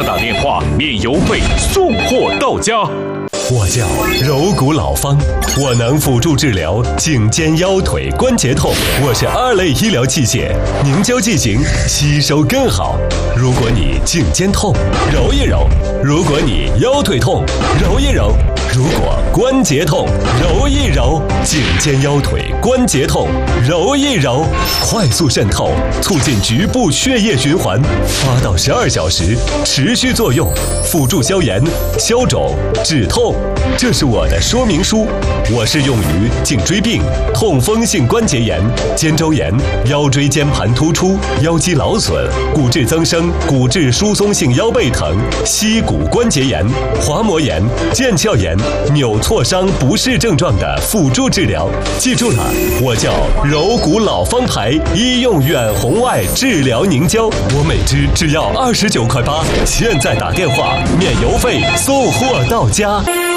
打电话免邮费送货到家。 我叫柔骨老方，我能辅助治疗颈肩腰腿关节痛。我是2类医疗器械，凝胶剂型吸收更好。如果你颈肩痛，揉一揉；如果你腰腿痛，揉一揉；如果关节痛，揉一揉。颈肩腰腿关节痛，揉一揉，快速渗透，促进局部血液循环，8到12小时持续作用，辅助消炎、消肿、止痛。这是我的说明书，我适用于颈椎病、痛风性关节炎、肩周炎、腰椎间盘突出、腰肌劳损、骨质增生、骨质疏松性腰背疼、膝骨关节炎、滑膜炎、腱鞘炎、扭挫伤不适症状的辅助治疗。记住了，我叫柔骨老方牌医用远红外治疗凝胶，我每支只要29.8块，现在打电话免邮费送货到家。